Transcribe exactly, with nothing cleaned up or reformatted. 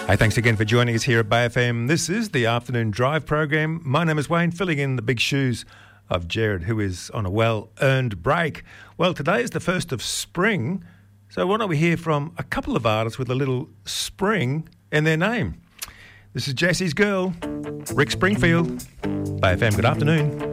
Hey, thanks again for joining us here at Bay F M. This is the Afternoon Drive program. My name is Wayne, filling in the big shoes of Jared, who is on a well-earned break. Well, today is the first of spring, so why don't we hear from a couple of artists with a little spring in their name. This is Jesse's Girl, Rick Springfield. Bay F M, good afternoon.